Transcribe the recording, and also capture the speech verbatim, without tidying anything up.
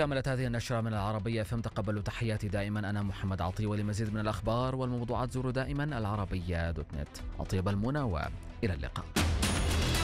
كملت هذه النشرة من العربية فم. تقبلوا تحياتي دائما، أنا محمد عطية، ولمزيد من الأخبار والموضوعات زوروا دائما العربية دوت نت. أطيب المنى وإلى اللقاء.